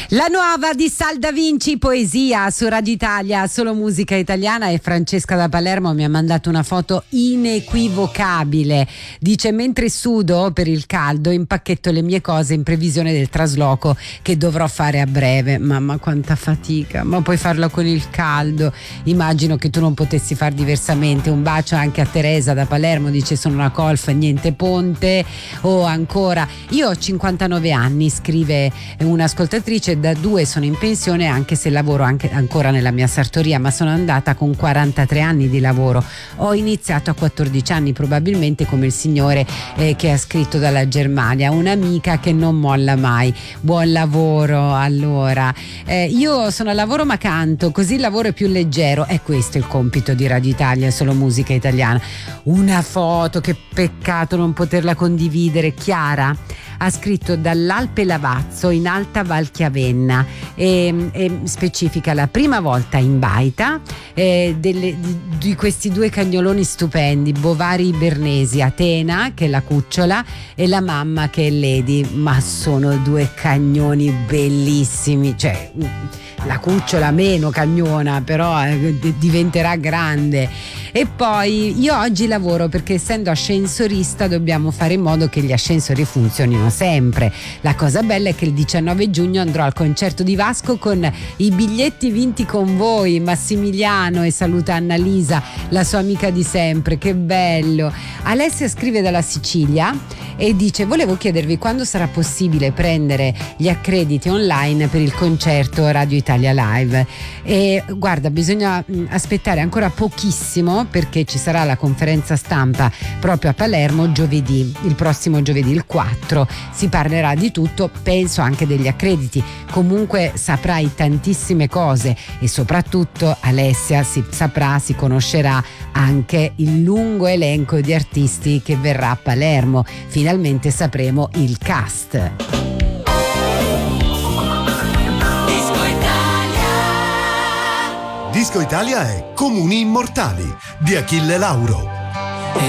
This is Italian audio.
La nuova di Sal Da Vinci, poesia su Radio Italia, solo musica italiana. E Francesca da Palermo mi ha mandato una foto inequivocabile. Dice: mentre sudo per il caldo impacchetto le mie cose in previsione del trasloco che dovrò fare a breve. Mamma, quanta fatica, ma puoi farlo con il caldo. Immagino che tu non potessi far diversamente. Un bacio anche a Teresa da Palermo, dice: sono una colf, niente ponte. O ancora: io ho 59 anni, scrive un'ascoltatrice, da 2 sono in pensione anche se lavoro ancora nella mia sartoria, ma sono andata con 43 anni di lavoro. Ho iniziato a 14 anni, probabilmente come il signore che ha scritto dalla Germania, un'amica che non molla mai. Buon lavoro. Allora, io sono al lavoro ma canto, così il lavoro è più leggero. È questo il compito di Radio Italia, solo musica italiana. Una foto, che peccato non poterla condividere. Chiara ha scritto: dall'Alpe Lavazzo in Alta Val Chiavenna, e specifica la prima volta in baita di questi 2 cagnoloni stupendi, Bovari Bernesi, Atena che è la cucciola e la mamma che è Lady, ma sono 2 cagnoni bellissimi, cioè la cucciola meno cagnona, però diventerà grande. E poi io oggi lavoro perché, essendo ascensorista, dobbiamo fare in modo che gli ascensori funzionino sempre. La cosa bella è che il 19 giugno andrò al concerto di Vasco con i biglietti vinti con voi, Massimiliano, e saluta Annalisa, la sua amica di sempre. Che bello. Alessia scrive dalla Sicilia e dice: volevo chiedervi quando sarà possibile prendere gli accrediti online per il concerto Radio Italia Live. E guarda, bisogna aspettare ancora pochissimo, perché ci sarà la conferenza stampa proprio a Palermo giovedì, il prossimo giovedì, il 4. Si parlerà di tutto, penso anche degli accrediti. Comunque saprai tantissime cose e soprattutto Alessia si conoscerà anche il lungo elenco di artisti che verrà a Palermo. Finalmente sapremo il cast. Disco Italia è Comuni Immortali di Achille Lauro.